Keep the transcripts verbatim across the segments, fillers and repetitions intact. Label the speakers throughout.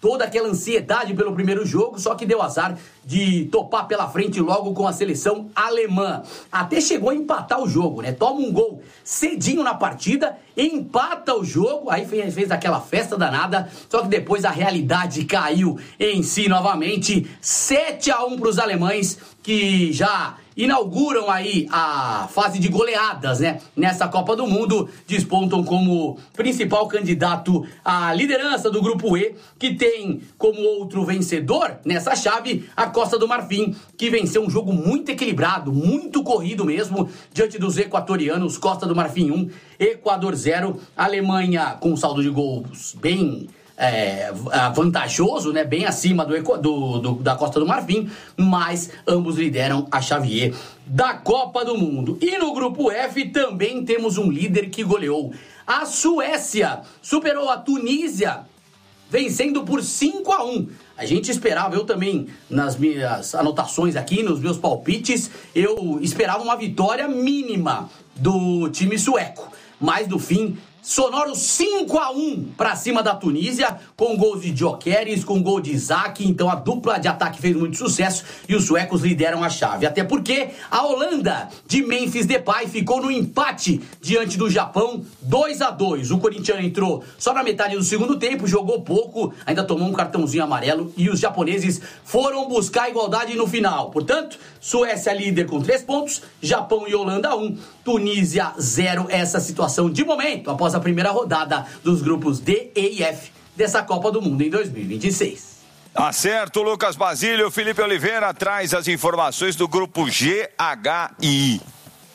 Speaker 1: toda aquela ansiedade pelo primeiro jogo, só que deu azar de topar pela frente logo com a seleção alemã. Até chegou a empatar o jogo, né? Toma um gol cedinho na partida, empata o jogo, aí fez, fez aquela festa danada, só que depois a realidade caiu em si novamente. sete a um para os alemães, que já inauguram aí a fase de goleadas, né? Nessa Copa do Mundo, despontam como principal candidato à liderança do Grupo E, que tem como outro vencedor nessa chave a Costa do Marfim, que venceu um jogo muito equilibrado, muito corrido mesmo, diante dos equatorianos. Costa do Marfim um, Equador zero, Alemanha com um saldo de gols bem É, vantajoso, né? Bem acima do, do, do, da Costa do Marfim, mas ambos lideram a chave E da Copa do Mundo. E no grupo F também temos um líder que goleou. A Suécia superou a Tunísia, vencendo por cinco a um. A gente esperava, eu também, nas minhas anotações aqui, nos meus palpites, eu esperava uma vitória mínima do time sueco, mas no fim, sonoro cinco a um para cima da Tunísia, com gols de Gyökeres, com gol de Isaac. Então a dupla de ataque fez muito sucesso e os suecos lideram a chave. Até porque a Holanda de Memphis Depay ficou no empate diante do Japão, dois a dois. O corintiano entrou só na metade do segundo tempo, jogou pouco, ainda tomou um cartãozinho amarelo e os japoneses foram buscar a igualdade no final. Portanto, Suécia líder com três pontos, Japão e Holanda um, Tunísia zero. Essa situação de momento, após a primeira rodada dos grupos D, E e F dessa Copa do Mundo em dois mil e vinte e seis.
Speaker 2: Tá certo, Lucas Basílio. Felipe Oliveira traz as informações do grupo G, H e I.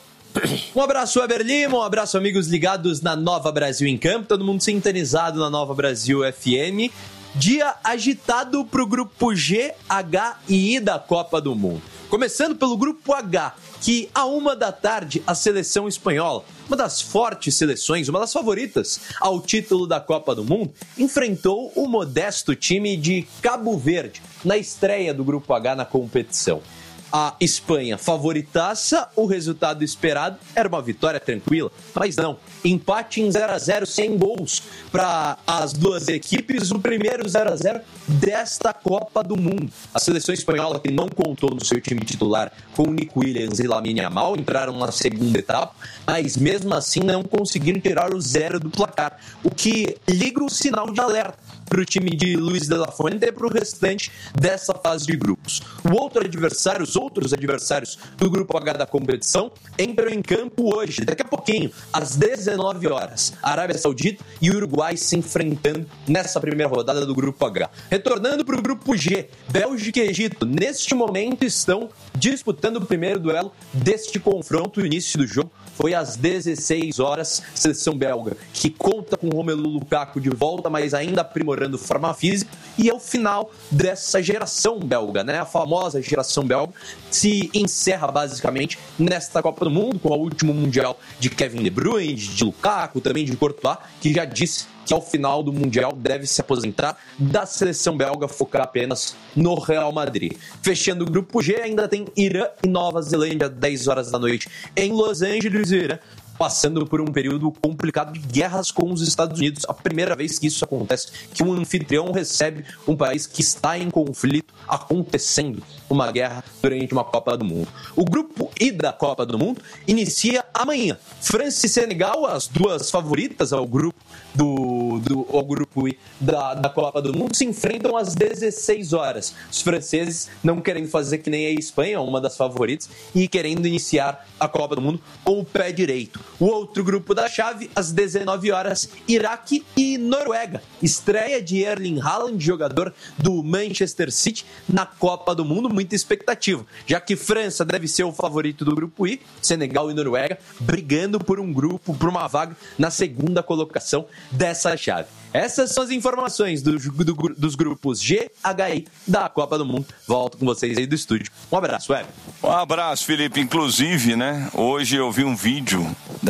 Speaker 3: Um abraço, Weber Lima, um abraço, amigos ligados na Nova Brasil em Campo, todo mundo sintonizado na Nova Brasil F M. Dia agitado para o grupo G, H e I da Copa do Mundo. Começando pelo grupo H, que a uma da tarde a seleção espanhola, uma das fortes seleções, uma das favoritas ao título da Copa do Mundo, enfrentou o modesto time de Cabo Verde na estreia do grupo H na competição. A Espanha favoritaça, o resultado esperado era uma vitória tranquila, mas não, empate em zero a zero sem gols para as duas equipes, o primeiro zero a zero desta Copa do Mundo. A seleção espanhola, que não contou no seu time titular com o Nico Williams e Lamine Yamal, entraram na segunda etapa, mas mesmo assim não conseguiram tirar o zero do placar, o que liga o sinal de alerta para o time de Luis de la Fuente e para o restante dessa fase de grupos. O outro adversário, os outros adversários do grupo H da competição entram em campo hoje, daqui a pouquinho, às dezenove horas. Arábia Saudita e Uruguai se enfrentando nessa primeira rodada do grupo H. Retornando para o grupo G, Bélgica e Egito, neste momento estão disputando o primeiro duelo deste confronto. O início do jogo foi às dezesseis horas. Seleção belga, que conta com Romelu Lukaku de volta, mas ainda aprimorando forma física, e é o final dessa geração belga, né? A famosa geração belga se encerra basicamente nesta Copa do Mundo, com o último Mundial de Kevin De Bruyne, de Lukaku, também de Courtois, que já disse que ao final do Mundial deve se aposentar da seleção belga, focar apenas no Real Madrid. Fechando o grupo G, ainda tem Irã e Nova Zelândia, dez horas da noite em Los Angeles. Irã passando por um período complicado de guerras com os Estados Unidos. A primeira vez que isso acontece, que um anfitrião recebe um país que está em conflito, acontecendo uma guerra durante uma Copa do Mundo. O grupo I da Copa do Mundo inicia amanhã. França e Senegal, as duas favoritas ao grupo do, do ao grupo I da, da Copa do Mundo, se enfrentam às dezesseis horas. Os franceses não querendo fazer que nem a Espanha, uma das favoritas, e querendo iniciar a Copa do Mundo com o pé direito. O outro grupo da chave, às dezenove horas, Iraque e Noruega. Estreia de Erling Haaland, jogador do Manchester City, na Copa do Mundo. Muita expectativa, já que França deve ser o favorito do grupo I, Senegal e Noruega brigando por um grupo, por uma vaga na segunda colocação dessa chave. Essas são as informações do, do, dos grupos G, H e I da Copa do Mundo. Volto com vocês aí do estúdio. Um abraço, Web.
Speaker 2: Um abraço, Felipe. Inclusive, né, hoje eu vi um vídeo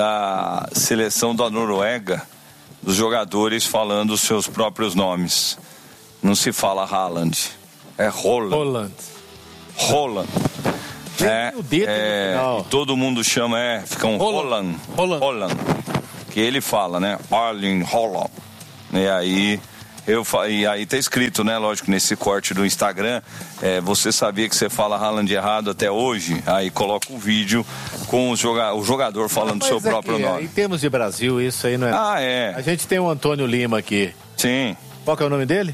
Speaker 2: da seleção da Noruega, dos jogadores falando os seus próprios nomes. Não se fala Haaland, é Holland.
Speaker 4: Holland.
Speaker 2: Holland. É,
Speaker 4: o dedo
Speaker 2: é,
Speaker 4: no
Speaker 2: e todo mundo chama, é, fica um Holland.
Speaker 4: Holland.
Speaker 2: Holland. Que ele fala, né? Erling Haaland. E aí Eu, e aí tá escrito, né, lógico, nesse corte do Instagram, é, você sabia que você fala Haaland errado até hoje? Aí coloca o vídeo com o, joga, o jogador falando o seu
Speaker 4: é
Speaker 2: próprio
Speaker 4: que,
Speaker 2: nome.
Speaker 4: Em termos de Brasil, isso aí não é...
Speaker 2: Ah, é.
Speaker 4: A gente tem o Antônio Lima aqui.
Speaker 2: Sim.
Speaker 4: Qual que é o nome dele?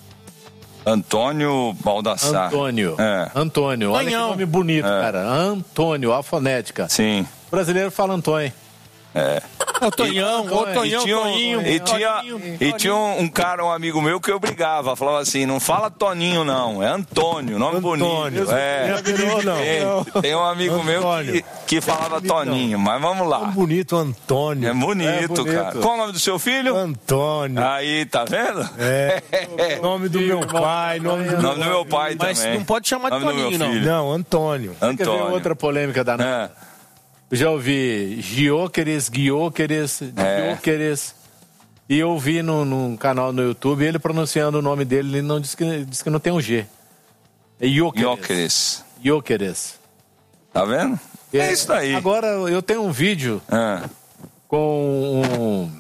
Speaker 2: Antônio Baldassar.
Speaker 4: Antônio.
Speaker 2: É.
Speaker 4: Antônio. Olha
Speaker 5: Tonhão.
Speaker 4: que nome bonito,
Speaker 2: É.
Speaker 4: cara. Antônio, a fonética.
Speaker 2: Sim.
Speaker 4: O brasileiro fala Antônio.
Speaker 2: É.
Speaker 5: O Tonhão, o Tonhão,
Speaker 2: E tinha, um,
Speaker 5: Toninho,
Speaker 2: e tinha,
Speaker 5: Toninho,
Speaker 2: e
Speaker 5: Toninho.
Speaker 2: tinha um, um cara, um amigo meu, que eu brigava. Falava assim, não fala Toninho, não. É Antônio, nome
Speaker 6: Antônio.
Speaker 2: bonito. É.
Speaker 6: Não é apelido, não.
Speaker 2: Tem, tem um amigo meu que, que falava Toninho, mas vamos lá.
Speaker 6: Tão bonito, Antônio.
Speaker 2: É bonito,
Speaker 4: É bonito.
Speaker 2: cara. Qual o nome do seu filho?
Speaker 6: Antônio.
Speaker 2: Aí, tá vendo?
Speaker 6: É. Nome do meu pai, nome do
Speaker 2: Nome do meu pai
Speaker 5: Mas
Speaker 2: também.
Speaker 5: não pode chamar de
Speaker 2: Nome do meu
Speaker 5: Toninho, não.
Speaker 2: filho.
Speaker 6: Não, Antônio.
Speaker 4: Quer ver
Speaker 2: Antônio.
Speaker 4: outra polêmica da
Speaker 2: É.
Speaker 4: Eu já ouvi Gióqueres, Guióqueres,
Speaker 2: É.
Speaker 4: Gióqueres. E eu vi no, num canal no YouTube ele pronunciando o nome dele, ele não disse que, disse que não tem um G. É Gióqueres.
Speaker 2: Jóqueres.
Speaker 4: Gióqueres.
Speaker 2: Tá vendo? É isso aí.
Speaker 4: Agora eu tenho um vídeo
Speaker 2: Ah.
Speaker 4: com um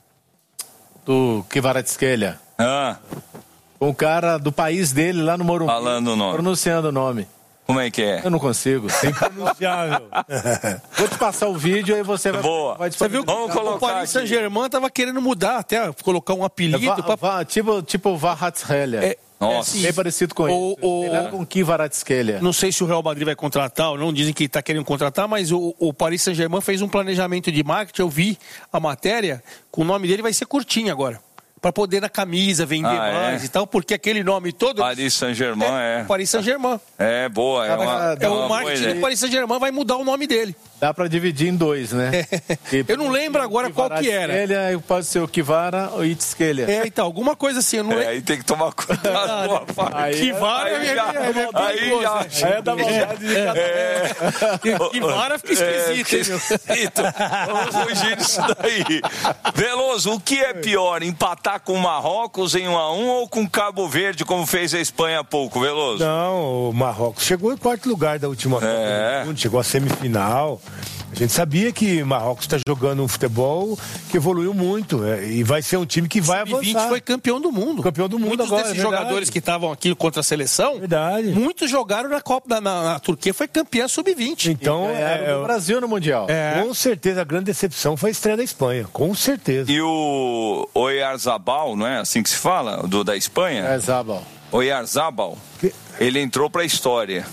Speaker 4: do Kvaratskhelia,
Speaker 2: Ah.
Speaker 4: com o cara do país dele lá no Morumbi.
Speaker 2: Falando o nome.
Speaker 4: Pronunciando o nome.
Speaker 2: Como é que é?
Speaker 4: Eu não consigo.
Speaker 6: Pronunciável.
Speaker 4: Vou te passar o vídeo aí você vai,
Speaker 2: Boa.
Speaker 4: vai te
Speaker 5: Você viu que
Speaker 2: Vamos
Speaker 5: o
Speaker 2: colocar
Speaker 5: Paris
Speaker 2: aqui.
Speaker 5: Saint-Germain tava querendo mudar até, colocar um apelido
Speaker 4: Va-
Speaker 5: pra...
Speaker 4: va- tipo tipo Kvaratskhelia.
Speaker 5: É,
Speaker 2: Nossa.
Speaker 5: é
Speaker 4: Bem parecido com
Speaker 5: O-
Speaker 4: ele.
Speaker 5: o-
Speaker 4: Tem nada com Kvaratskhelia.
Speaker 5: Não sei se o Real Madrid vai contratar ou não, dizem que está querendo contratar, mas o, o Paris Saint-Germain fez um planejamento de marketing, eu vi a matéria, com o nome dele vai ser curtinho agora, para poder na camisa vender
Speaker 2: Ah,
Speaker 5: mais
Speaker 2: é?
Speaker 5: e tal, porque aquele nome todo...
Speaker 2: Paris Saint-Germain, é.
Speaker 5: Paris Saint-Germain.
Speaker 2: É, boa. É,
Speaker 4: Cara,
Speaker 2: uma,
Speaker 4: é
Speaker 5: É
Speaker 2: uma
Speaker 5: o
Speaker 2: boa
Speaker 5: marketing
Speaker 2: ideia.
Speaker 5: do Paris Saint-Germain vai mudar o nome dele.
Speaker 4: Dá pra dividir em dois, né? Que-
Speaker 5: Eu não lembro agora qual que era.
Speaker 4: Kvaratskhelia, pode ser o Kivara ou Itzkelia.
Speaker 5: É, então, alguma coisa assim, eu não
Speaker 2: É,
Speaker 5: lembro.
Speaker 2: aí tem que tomar cuidado com a fala.
Speaker 4: Aí-
Speaker 5: Que vara
Speaker 2: Aí
Speaker 5: é,
Speaker 2: já-
Speaker 5: é, é, é
Speaker 2: aí
Speaker 5: perigoso,
Speaker 2: já-
Speaker 5: né?
Speaker 4: Aí é da maldade de cada
Speaker 2: É,
Speaker 5: Que vara fica esquisito,
Speaker 2: é,
Speaker 5: hein, meu?
Speaker 2: esquisito. Vamos fugir disso daí. Veloso, o que é pior? Empatar com o Marrocos em um a um ou com Cabo Verde, como fez a Espanha há pouco, Veloso?
Speaker 6: Não, o Marrocos chegou em quarto lugar da última Copa
Speaker 2: É.
Speaker 6: do Mundo, chegou à semifinal. A gente sabia que o Marrocos está jogando um futebol que evoluiu muito é, e vai ser um time que vai
Speaker 5: sub vinte
Speaker 6: avançar.
Speaker 5: foi campeão do mundo.
Speaker 6: Campeão do mundo
Speaker 5: Muitos
Speaker 6: agora,
Speaker 5: desses
Speaker 6: é verdade.
Speaker 5: jogadores que estavam aqui contra a seleção,
Speaker 6: Verdade.
Speaker 5: muitos jogaram na Copa da na, na Turquia, foi campeã sub vinte.
Speaker 6: Então,
Speaker 4: Ganharam
Speaker 6: é,
Speaker 4: do Brasil no Mundial.
Speaker 5: É.
Speaker 6: com certeza, a grande decepção foi a estreia da Espanha. Com certeza.
Speaker 2: E o Oyarzabal, não é assim que se fala? Do da Espanha?
Speaker 4: É, Zabal.
Speaker 2: Oyarzabal, ele entrou para a história.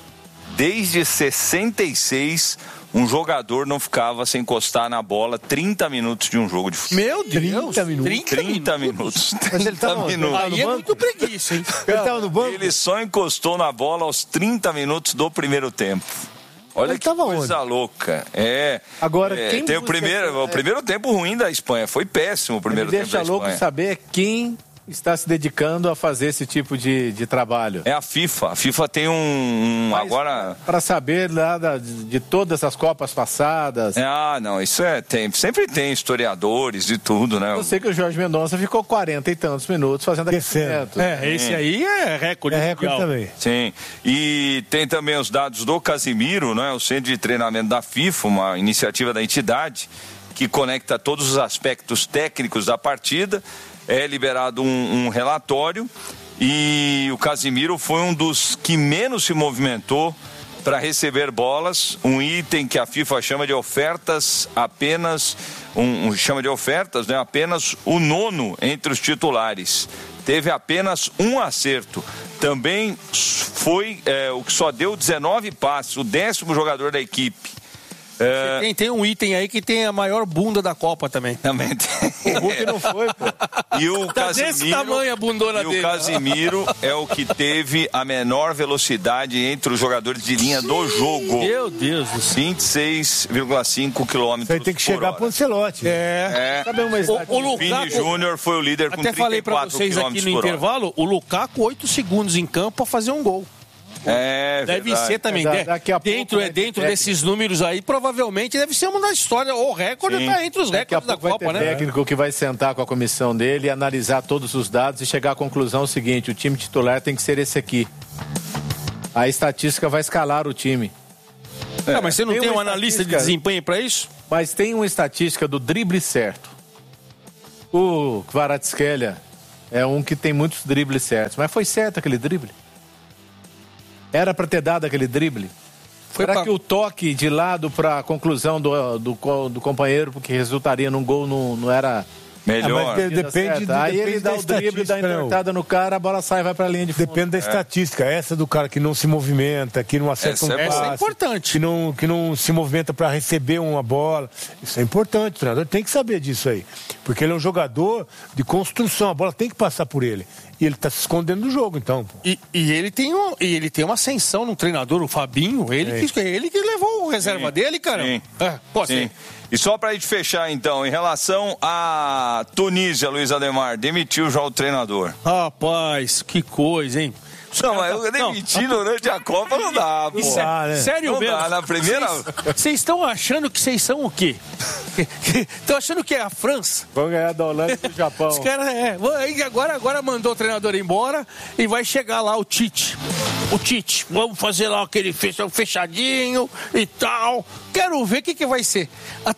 Speaker 2: Desde sessenta e seis, um jogador não ficava sem encostar na bola trinta minutos de um jogo de futebol.
Speaker 5: Meu Deus,
Speaker 6: trinta minutos.
Speaker 2: trinta minutos.
Speaker 6: Mas ele
Speaker 2: trinta
Speaker 6: tava-
Speaker 2: minutos.
Speaker 5: Aí é muito preguiça, hein?
Speaker 6: Ele estava no banco?
Speaker 2: Ele só encostou na bola aos trinta minutos do primeiro tempo. Olha
Speaker 6: Ele
Speaker 2: que
Speaker 6: tava
Speaker 2: coisa louca. É.
Speaker 4: Agora,
Speaker 2: é,
Speaker 4: quem
Speaker 2: tem o
Speaker 4: você-
Speaker 2: primeiro, o primeiro tempo ruim da Espanha. Foi péssimo o primeiro
Speaker 4: Me
Speaker 2: tempo
Speaker 4: deixa
Speaker 2: da
Speaker 4: louco
Speaker 2: Espanha.
Speaker 4: saber quem está se dedicando a fazer esse tipo de, de trabalho.
Speaker 2: É a FIFA. A FIFA tem um, um
Speaker 4: Mas,
Speaker 2: agora.
Speaker 4: Para saber lá da- de, de todas as Copas passadas.
Speaker 2: Ah, não, isso é tem, sempre tem historiadores e tudo, né?
Speaker 4: Eu sei que o Jorge Mendonça ficou quarenta e tantos minutos fazendo
Speaker 6: Descendo.
Speaker 4: aquecimento.
Speaker 5: É, esse aí é recorde.
Speaker 6: É recorde
Speaker 5: mundial.
Speaker 6: também.
Speaker 2: Sim, e tem também os dados do Casimiro, né? O Centro de Treinamento da FIFA, uma iniciativa da entidade que conecta todos os aspectos técnicos da partida. É liberado um, um relatório e o Casimiro foi um dos que menos se movimentou para receber bolas, um item que a FIFA chama de ofertas apenas, um, um chama de ofertas, né? Apenas o nono entre os titulares. Teve apenas um acerto. Também foi é, o que só deu dezenove passes, o décimo jogador da equipe. É,
Speaker 5: Tem, tem um item aí que tem a maior bunda da Copa também.
Speaker 2: também tem.
Speaker 4: O Hulk não foi, pô.
Speaker 2: E o
Speaker 5: Tá desse
Speaker 2: Casimiro,
Speaker 5: tamanho a bundona
Speaker 2: e o
Speaker 5: dele.
Speaker 2: Casimiro é o que teve a menor velocidade entre os jogadores de linha do jogo.
Speaker 5: Meu Deus do céu.
Speaker 2: vinte e seis vírgula cinco quilômetros
Speaker 6: Isso aí tem que
Speaker 2: por
Speaker 6: chegar
Speaker 2: hora.
Speaker 6: pro Ancelotti.
Speaker 5: É.
Speaker 2: É.
Speaker 4: Sabe uma estatística?
Speaker 5: O, o
Speaker 2: Vini
Speaker 5: Lukaku,
Speaker 2: Júnior foi o líder com
Speaker 5: até
Speaker 2: trinta
Speaker 5: falei
Speaker 2: e
Speaker 5: pra
Speaker 2: quatro
Speaker 5: vocês aqui
Speaker 2: quilômetros
Speaker 5: no
Speaker 2: por hora.
Speaker 5: intervalo, o Lukaku oito segundos em campo pra fazer um gol.
Speaker 2: É,
Speaker 5: Deve
Speaker 2: verdade.
Speaker 5: ser também.
Speaker 4: É, da-
Speaker 5: de-
Speaker 4: daqui a pouco
Speaker 5: dentro
Speaker 4: vai
Speaker 5: é
Speaker 4: ter
Speaker 5: dentro
Speaker 4: técnico.
Speaker 5: desses números aí, provavelmente deve ser uma da história. O recorde
Speaker 2: Sim.
Speaker 5: tá entre os
Speaker 4: Daqui a
Speaker 5: recordes da
Speaker 4: pouco vai
Speaker 5: Copa,
Speaker 4: ter
Speaker 5: né?
Speaker 4: técnico que vai sentar com a comissão dele e analisar todos os dados e chegar à conclusão seguinte: o time titular tem que ser esse aqui. A estatística vai escalar o time.
Speaker 5: Ah, mas você não
Speaker 4: Tem
Speaker 5: tem,
Speaker 4: uma
Speaker 5: um analista de
Speaker 4: estatística-
Speaker 5: desempenho pra isso?
Speaker 4: Mas tem uma estatística do drible certo. O Kvaratskhelia é um que tem muitos dribles certos. Mas foi certo aquele drible? Era para ter dado aquele drible? Foi Será pra... que o toque de lado para a conclusão do, do, do companheiro, porque resultaria num gol, não, não era...
Speaker 2: Melhor.
Speaker 6: Ah, mas de, depende, de,
Speaker 4: Aí
Speaker 6: depende
Speaker 4: ele dá o drible, dá a entortada no cara, a bola sai e vai pra linha de fundo.
Speaker 6: Depende da é. estatística. Essa do cara que não se movimenta, que não acerta
Speaker 2: essa
Speaker 6: um
Speaker 2: é
Speaker 6: passe.
Speaker 5: Essa é importante.
Speaker 6: Que não, que não se movimenta para receber uma bola. Isso é importante. O treinador tem que saber disso aí. Porque ele é um jogador de construção. A bola tem que passar por ele. E ele tá se escondendo do jogo, então.
Speaker 5: E, e, ele, tem um, e ele tem uma ascensão no treinador, o Fabinho. Ele, é. que, ele que levou o reserva Sim. dele, cara.
Speaker 2: Sim.
Speaker 5: É, pode
Speaker 2: Sim.
Speaker 5: ser.
Speaker 2: E só pra gente fechar, então, em relação à Tunísia, Luiz Ademar, demitiu já o treinador.
Speaker 5: Rapaz, que coisa, hein?
Speaker 2: Não, mas eu demitir durante a Copa não dá, pô.
Speaker 5: Isso é, né? Sério
Speaker 2: não
Speaker 5: mesmo?
Speaker 2: Dá, na primeira...
Speaker 5: Vocês estão achando que vocês são o quê? Estão achando que é a França?
Speaker 4: Vão ganhar da Holanda e do Japão.
Speaker 5: Os caras, é. Agora, agora mandou o treinador embora e vai chegar lá o Tite. O Tite, vamos fazer lá aquele fechadinho e tal. Quero ver o que, que vai ser.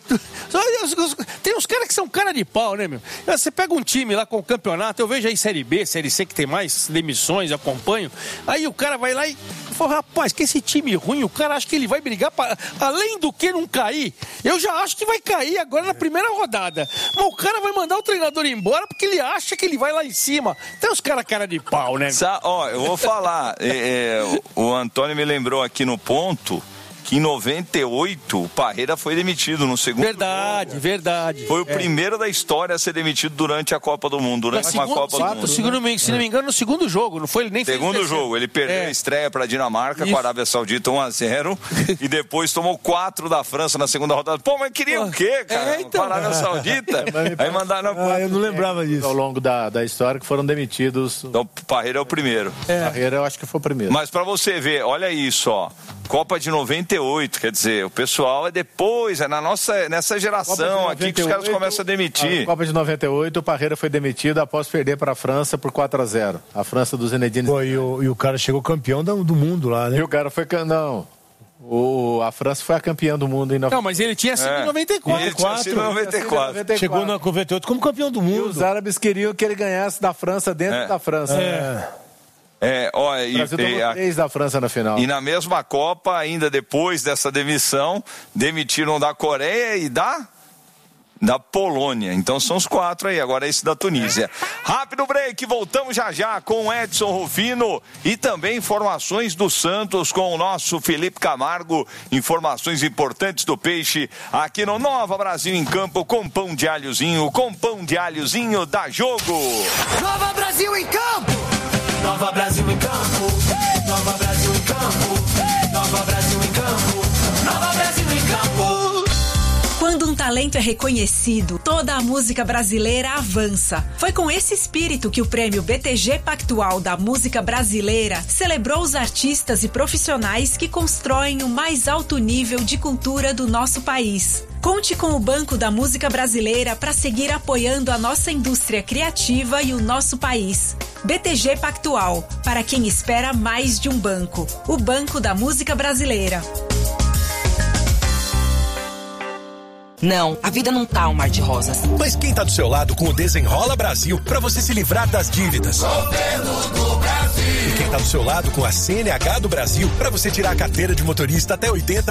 Speaker 5: Tem uns caras que são cara de pau, né, meu? Você pega um time lá com o campeonato, eu vejo aí Série B, Série C, que tem mais demissões, acompanho. Aí o cara vai lá e fala, rapaz, que esse time ruim, o cara acha que ele vai brigar, pra, além do que não cair. Eu já acho que vai cair agora na primeira rodada. Mas o cara vai mandar o treinador embora porque ele acha que ele vai lá em cima. Tem uns caras cara de pau, né?
Speaker 2: Sa- ó, eu vou falar, é, é, o Antônio me lembrou aqui no ponto que em noventa e oito o Parreira foi demitido no segundo
Speaker 5: Verdade, jogo. verdade.
Speaker 2: Foi o
Speaker 5: é.
Speaker 2: primeiro da história a ser demitido durante a Copa do Mundo, durante uma
Speaker 5: segundo,
Speaker 2: Copa
Speaker 5: segundo,
Speaker 2: do Mundo.
Speaker 5: Segundo, né? Se não me engano, no segundo jogo, não foi? Ele nem
Speaker 2: Segundo
Speaker 5: fez
Speaker 2: jogo, ele perdeu é. a estreia para a Dinamarca Isso. com a Arábia Saudita um a zero e depois tomou quatro da França na segunda rodada. Pô, mas queria o quê, cara?
Speaker 5: É, então.
Speaker 2: Arábia Saudita? Aí mandaram...
Speaker 6: Ah, eu não lembrava disso.
Speaker 4: Ao longo da, da história que foram demitidos...
Speaker 2: Então, o Parreira é o primeiro.
Speaker 4: É. Parreira eu acho que foi o primeiro.
Speaker 2: Mas para você ver, olha isso, ó. Copa de noventa e oito, quer dizer, o pessoal é depois, é na nossa, nessa geração aqui que os caras começam a demitir.
Speaker 4: A Copa de noventa e oito, o Parreira foi demitido após perder para a França por quatro a zero. A França do Zinedine
Speaker 6: Pô, e, o, e o cara chegou campeão do, do mundo lá, né?
Speaker 4: E o cara foi... Não, o, a França foi a campeã do mundo em noventa e oito.
Speaker 5: Não, mas ele tinha sido em é. noventa e quatro.
Speaker 2: Ele tinha sido em noventa e quatro.
Speaker 6: Chegou na noventa e oito como campeão do mundo.
Speaker 4: E os árabes queriam que ele ganhasse da França dentro
Speaker 2: é.
Speaker 4: da França.
Speaker 6: É.
Speaker 2: É, ó,
Speaker 4: o Brasil tomou e, três da França na final.
Speaker 2: E na mesma Copa, ainda depois dessa demissão, demitiram da Coreia e da... da Polônia. Então são os quatro aí, agora esse da Tunísia. Rápido break, voltamos já já com o Edson Rufino e também informações do Santos com o nosso Felipe Camargo, informações importantes do peixe aqui no Nova Brasil em Campo com pão de alhozinho, com pão de alhozinho da Jogo.
Speaker 7: Nova Brasil em Campo! Nova Brasil em Campo! Nova Brasil em Campo! Nova Brasil em Campo! Nova Brasil em Campo!
Speaker 8: Quando um talento é reconhecido, toda a música brasileira avança. Foi com esse espírito que o prêmio B T G Pactual da Música Brasileira celebrou os artistas e profissionais que constroem o mais alto nível de cultura do nosso país. Conte com o Banco da Música Brasileira para seguir apoiando a nossa indústria criativa e o nosso país. B T G Pactual, para quem espera mais de um banco. O Banco da Música Brasileira.
Speaker 9: Não, a vida não tá um mar de rosas.
Speaker 10: Mas quem tá do seu lado com o Desenrola Brasil pra você se livrar das dívidas?
Speaker 7: Governo do Brasil.
Speaker 10: E quem tá do seu lado com a C N H do Brasil pra você tirar a carteira de motorista até oitenta